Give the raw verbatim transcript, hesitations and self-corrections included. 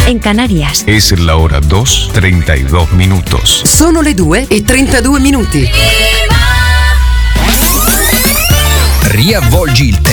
en Canarias. Es la hora dos, treinta y dos minutos. Sono le due e trentadue minuti. Riavvolgi il